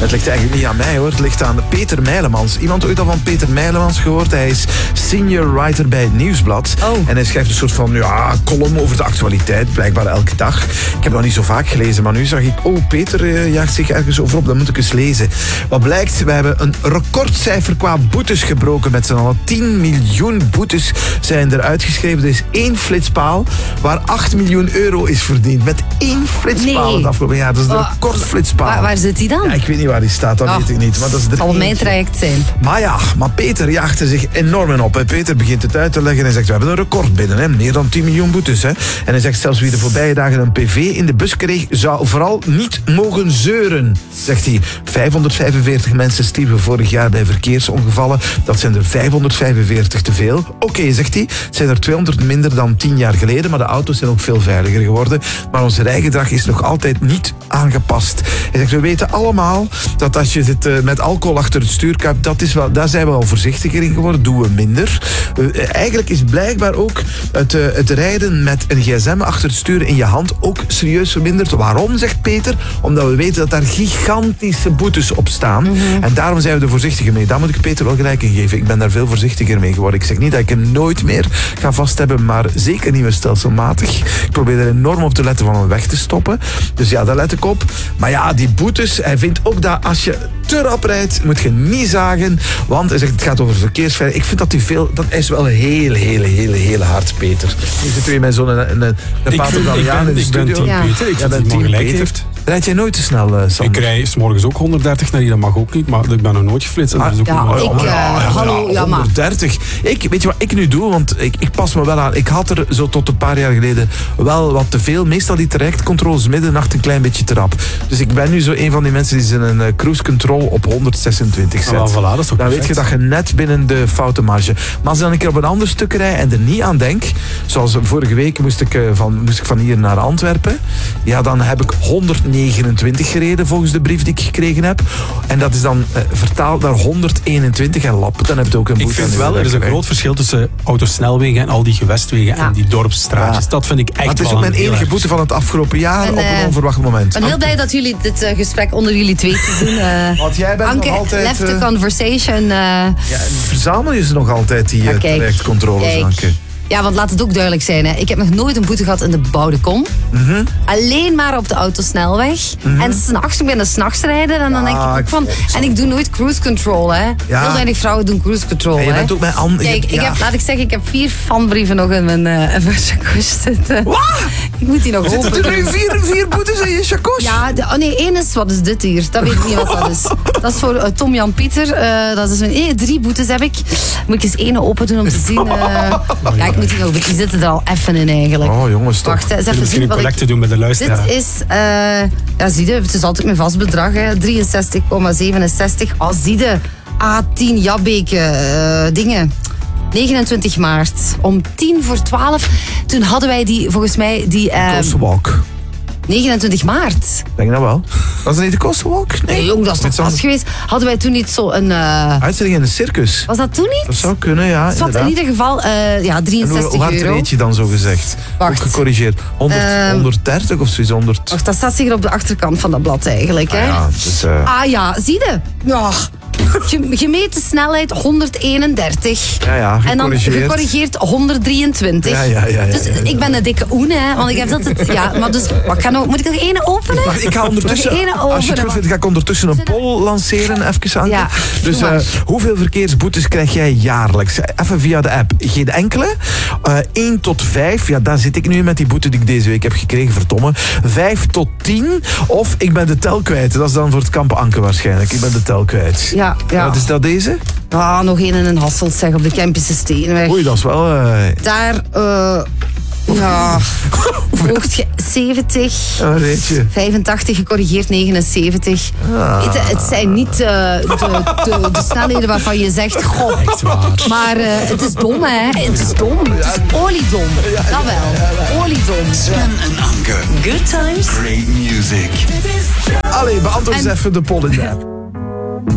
Het ligt eigenlijk niet aan mij hoor, het ligt aan Peter Meilemans. Iemand ooit al van Peter Meilemans gehoord? Hij is senior writer bij het Nieuwsblad. En hij schrijft een soort van column over de actualiteit, blijkbaar elke dag. Ik heb nog niet zo vaak gelezen, maar nu zag ik, Peter jaagt zich ergens over op, dat moet ik eens lezen. Wat blijkt, we hebben een recordcijfer qua boetes gebroken met z'n allen. 10 miljoen boetes zijn er uitgeschreven. Er is 1 flitspaal waar 8 miljoen euro is verdiend. Met 1 flitspaal het afgelopen jaar. Dat is de recordflitspaal. Waar zit hij dan? Ja, ik weet niet waar die staat, dat weet ik niet. Maar dat is zal mijn traject zijn. Maar Peter jaagt er zich enorm in op. Hè. Peter begint het uit te leggen en zegt, we hebben een record binnen. Hè. Meer dan 10 miljoen boetes. Hè. En hij zegt zelfs, wie de voorbije dagen een PV in de bus kreeg, zou vooral niet mogen zeuren, zegt hij. 545 mensen stierven vorig jaar bij verkeersongevallen. Dat zijn er 545 te veel. Oké, zegt hij, het zijn er 200 minder dan 10 jaar geleden, maar de auto's zijn ook veel veiliger geworden. Maar ons rijgedrag is nog altijd niet aangepast. Hij zegt, we weten allemaal dat als je zit met alcohol achter het stuur kuipt, daar zijn we al voorzichtiger in geworden, doen we minder. Eigenlijk is blijkbaar ook het rijden met een gsm achter het stuur in je hand ook serieus verminderd. Waarom, zegt Peter? Omdat we weten dat daar gigantische boetes op staan. En daarom zijn we er voorzichtiger mee. Daar moet ik Peter wel gelijk in geven. Ik ben daar veel voorzichtiger mee geworden. Ik zeg niet dat ik hem nooit meer ga vast hebben, maar zeker niet meer stelselmatig. Ik probeer er enorm op te letten van hem weg te stoppen. Dus ja, daar let ik op. Maar die boetes, hij vindt ook dat als je te rap rijdt, moet je niet zagen, want hij zegt, het gaat over verkeersveiligheid. Ik vind dat is wel heel hard, Peter. Nu zitten we met zo'n Pato Galliaan in de studio. Ik ben team Peter. Rijd jij nooit te snel, Sam? Ik rij 's morgens ook 130 naar hier, dat mag ook niet, maar ik ben nog nooit geflitst. Hallo, 130. Weet je wat ik nu doe? Want ik pas me wel aan. Ik had er zo tot een paar jaar geleden wel wat te veel. Meestal die trajectcontroles middernacht een klein beetje te rap. Dus ik ben nu zo een van die mensen die zijn cruise control op 126 zet. Dan weet je dat je net binnen de foutenmarge. Maar als ik dan een keer op een ander stuk rij en er niet aan denk, zoals vorige week moest ik van hier naar Antwerpen, dan heb ik 129 gereden volgens de brief die ik gekregen heb. En dat is dan vertaald naar 121 en lap. Dan heb je ook een boete. Ik vind wel, er is een groot verschil tussen autosnelwegen en al die gewestwegen en die dorpsstraatjes. Dat vind ik echt wel. Maar het is ook mijn enige boete van het afafgelopen jaar op een onverwacht moment. Ik ben heel blij dat jullie dit gesprek onder jullie twee te doen. Want jij bent Anke, nog altijd... left the conversation. Verzamel je ze nog altijd, die trajectcontroles, Anke? Ja, want laat het ook duidelijk zijn. Hè. Ik heb nog nooit een boete gehad in de bebouwde kom. Alleen maar op de autosnelweg. En s'nachts, ik ben s'nachts rijden. En dan denk ik ook van... En ik doe nooit cruise control. Hè. Heel weinig vrouwen doen cruise control. En je bent ook met laat ik zeggen, ik heb 4 fanbrieven nog in mijn chakos zitten. Wat? Ik moet die nog openen. Zitten er nu 4 boetes in je chakos? Ja, één is, wat is dit hier? Dat weet ik niet wat dat is. Dat is voor Tom Jan Pieter. Dat is 3 boetes heb ik. Moet ik eens 1 open doen om te zien. Ik moet die zitten er al even in eigenlijk. Oh jongens, toch. Wacht, eens even misschien een collecte doen met de luisteraar. Dit is, zie je, het is altijd mijn vast bedrag, 63,67. Zie je, A10 Jabbeke, dingen. 29 maart, om 11:10. Toen hadden wij die, volgens mij, die... Coastalwalk. 29 maart. Denk dat wel. Was dat niet de Coastalwalk? Nee, jong, dat is toch vast geweest. Hadden wij toen niet zo een... Uitzending in een circus. Was dat toen niet? Dat zou kunnen, ja. Het was in ieder geval 63 hoe hard euro. reed je dan zo gezegd? Wacht. Ook gecorrigeerd. 130 of zoiets? 100. Wacht, dat staat hier op de achterkant van dat blad eigenlijk. Hè? Zie je? Ja. Gemeten snelheid 131. Ja, en dan gecorrigeerd 123. Ja. Dus ik ben een dikke oen, hè. Want ik heb dat... maar dus... Moet ik nog 1 openen? Ik ga ondertussen... Als je het goed vindt, ga ik ondertussen een poll lanceren. Even aan. Ja, dus hoeveel verkeersboetes krijg jij jaarlijks? Even via de app. Geen enkele. 1 tot 5. Ja, daar zit ik nu met die boete die ik deze week heb gekregen. Verdomme. 5 tot 10. Of ik ben de tel kwijt. Dat is dan voor het kamp Anke waarschijnlijk. Ik ben de tel kwijt. Ja. Wat is dat deze? Nog één in een Hasselt, zeg, op de Kempische Steenweg. Oei, dat is wel... Daar... Volgt je 70, 85 gecorrigeerd 79. Het zijn niet de snelheden waarvan je zegt, goh, maar het is dom, hè. Het is dom. Het is oliedom. Dat wel. Oliedom. Sven en Anke. Good times. Great music. Allee, beantwoord eens even de poll in de app.